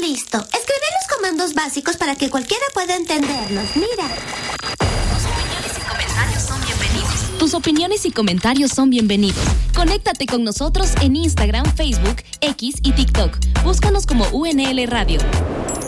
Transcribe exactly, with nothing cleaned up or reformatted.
listo. Escribí los comandos básicos para que cualquiera pueda entenderlos. Mira. Tus opiniones y comentarios son bienvenidos. Conéctate con nosotros en Instagram, Facebook, X y TikTok. Búscanos como U N L Radio.